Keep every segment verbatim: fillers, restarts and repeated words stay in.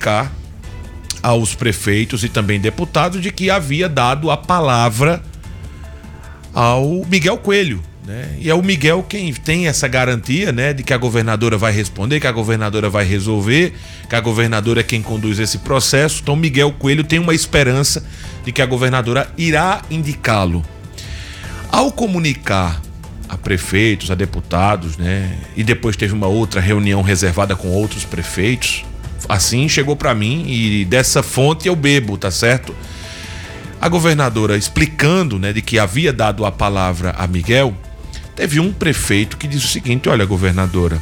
comunicar aos prefeitos e também deputados de que havia dado a palavra ao Miguel Coelho, né? E é o Miguel quem tem essa garantia, né, de que a governadora vai responder, que a governadora vai resolver, que a governadora é quem conduz esse processo. Então Miguel Coelho tem uma esperança de que a governadora irá indicá-lo. Ao comunicar a prefeitos, a deputados, né, e depois teve uma outra reunião reservada com outros prefeitos, assim chegou para mim e dessa fonte eu bebo, tá certo? A governadora explicando, né, de que havia dado a palavra a Miguel. Teve um prefeito que disse o seguinte: olha, governadora,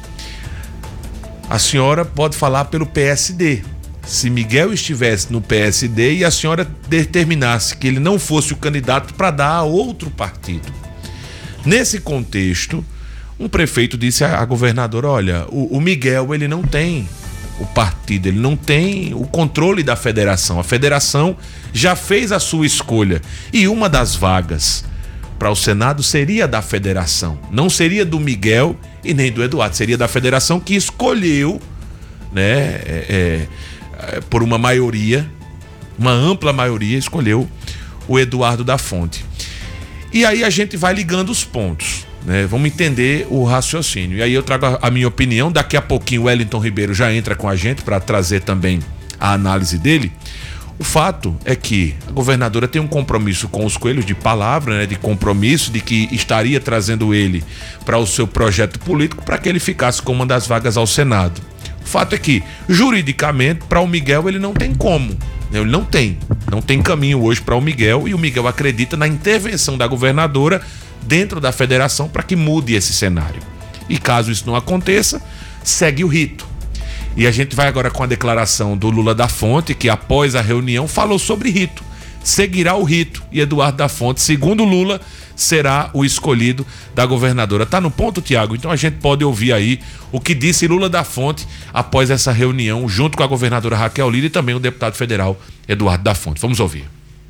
a senhora pode falar pelo P S D. Se Miguel estivesse no P S D e a senhora determinasse que ele não fosse o candidato para dar a outro partido. Nesse contexto, um prefeito disse à governadora: olha, o, o Miguel, ele não tem o partido, ele não tem o controle da federação. A federação já fez a sua escolha e uma das vagas para o Senado seria da federação, não seria do Miguel e nem do Eduardo, seria da federação que escolheu, né, é, é, por uma maioria, uma ampla maioria, escolheu o Eduardo da Fonte. E aí a gente vai ligando os pontos, né? Vamos entender o raciocínio. E aí eu trago a, a minha opinião. Daqui a pouquinho o Wellington Ribeiro já entra com a gente para trazer também a análise dele. O fato é que a governadora tem um compromisso com os Coelhos de palavra, né, de compromisso, de que estaria trazendo ele para o seu projeto político para que ele ficasse com uma das vagas ao Senado. O fato é que, juridicamente, para o Miguel ele não tem como, né, ele não tem, não tem caminho hoje para o Miguel, e o Miguel acredita na intervenção da governadora dentro da federação para que mude esse cenário. E caso isso não aconteça, segue o rito. E a gente vai agora com a declaração do Lula da Fonte, que após a reunião falou sobre rito. Seguirá o rito e Eduardo da Fonte, segundo Lula, será o escolhido da governadora. Tá no ponto, Tiago? Então a gente pode ouvir aí o que disse Lula da Fonte após essa reunião, junto com a governadora Raquel Lira e também o deputado federal Eduardo da Fonte. Vamos ouvir.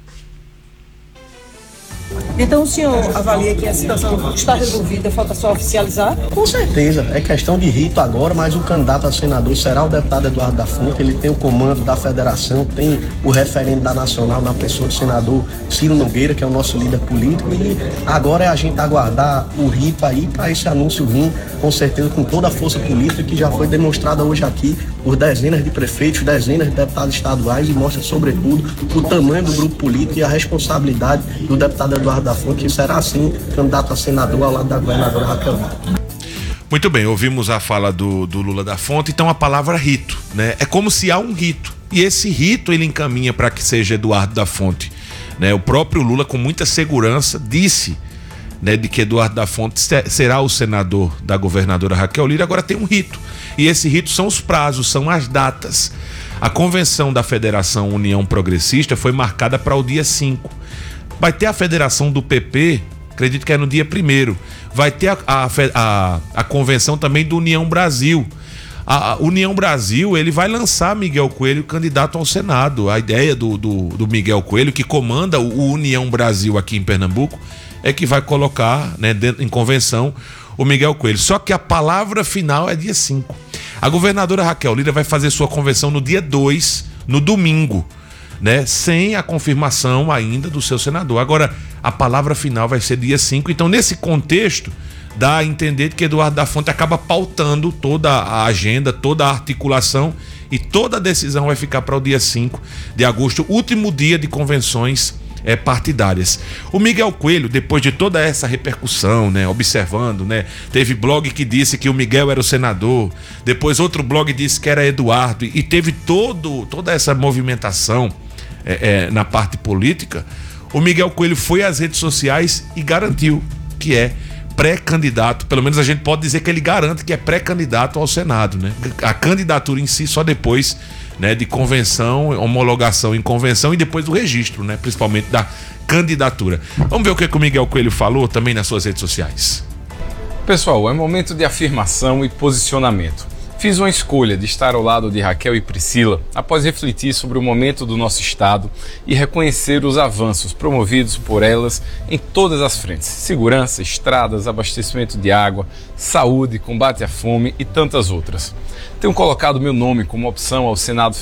Então o senhor avalia que a situação está resolvida, falta só oficializar? Com certeza, é questão de rito agora, mas o candidato a senador será o deputado Eduardo da Fonte. Ele tem o comando da federação, tem o referente da Nacional na pessoa do senador Ciro Nogueira, que é o nosso líder político, e agora é a gente aguardar o rito aí para esse anúncio vir, com certeza, com toda a força política que já foi demonstrada hoje aqui por dezenas de prefeitos, dezenas de deputados estaduais, e mostra sobretudo o tamanho do grupo político e a responsabilidade do deputado Eduardo da Fonte, que será assim candidato a senador ao lado da governadora Raquel Lira. Muito bem, ouvimos a fala do, do Lula da Fonte. Então a palavra rito, né? É como se há um rito, e esse rito ele encaminha para que seja Eduardo da Fonte, né? O próprio Lula, com muita segurança, disse, né, de que Eduardo da Fonte será o senador da governadora Raquel Lira. Agora tem um rito, e esse rito são os prazos, são as datas. A convenção da Federação União Progressista foi marcada para o dia cinco. Vai ter a federação do P P, acredito que é no dia primeiro. Vai ter a, a, a, a convenção também do União Brasil. A, a União Brasil, ele vai lançar Miguel Coelho candidato ao Senado. A ideia do, do, do Miguel Coelho, que comanda o, o União Brasil aqui em Pernambuco, é que vai colocar, né, dentro, em convenção o Miguel Coelho. Só que a palavra final é dia cinco. A governadora Raquel Lira vai fazer sua convenção no dia dois, no domingo, né, sem a confirmação ainda do seu senador. Agora, a palavra final vai ser dia cinco. Então, nesse contexto, dá a entender que Eduardo da Fonte acaba pautando toda a agenda, toda a articulação, e toda a decisão vai ficar para o dia cinco de agosto, último dia de convenções é, partidárias. O Miguel Coelho, depois de toda essa repercussão, né, observando, né, teve blog que disse que o Miguel era o senador, depois outro blog disse que era Eduardo, e teve todo, toda essa movimentação é, é, na parte política. O Miguel Coelho foi às redes sociais e garantiu que é pré-candidato. Pelo menos a gente pode dizer que ele garante que é pré-candidato ao Senado, né? A candidatura em si só depois, né, de convenção, homologação em convenção e depois do registro, né, principalmente da candidatura. Vamos ver o que, que o Miguel Coelho falou também nas suas redes sociais. Pessoal, é momento de afirmação e posicionamento. Fiz uma escolha de estar ao lado de Raquel e Priscila após refletir sobre o momento do nosso estado e reconhecer os avanços promovidos por elas em todas as frentes: segurança, estradas, abastecimento de água, saúde, combate à fome e tantas outras. Tenho colocado meu nome como opção ao Senado